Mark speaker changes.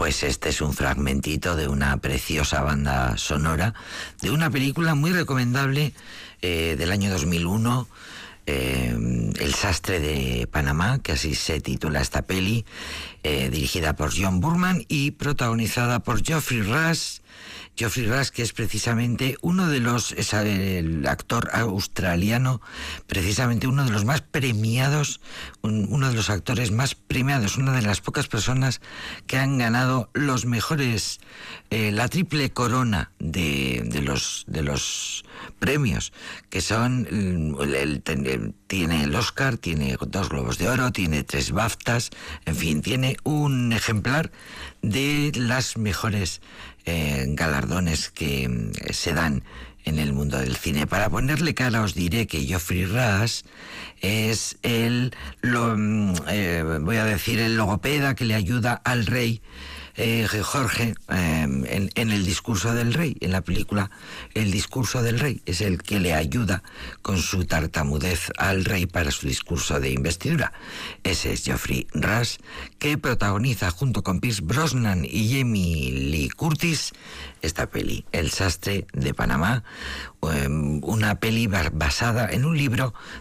Speaker 1: Pues este es un fragmentito de una preciosa banda sonora de una película muy recomendable del año 2001, El sastre de Panamá, que así se titula esta peli, dirigida por John Boorman y protagonizada por Geoffrey Rush. Geoffrey Rush, que es precisamente el actor australiano, precisamente uno de los más premiados, uno de los actores más premiados, una de las pocas personas que han ganado los mejores, la triple corona de los premios, que son, tiene el Oscar, tiene 2 Globos de Oro, tiene 3 BAFTAs, en fin, tiene un ejemplar de las mejores galardones que se dan en el mundo del cine. Para ponerle cara os diré que Geoffrey Rush es el logopeda que le ayuda al rey Jorge en el discurso del rey. En la película El discurso del rey es el que le ayuda con su tartamudez al rey para su discurso de investidura. Ese es Geoffrey Rush, que protagoniza junto con Pierce Brosnan y Jamie Lee Curtis esta peli, El sastre de Panamá, una peli basada en un libro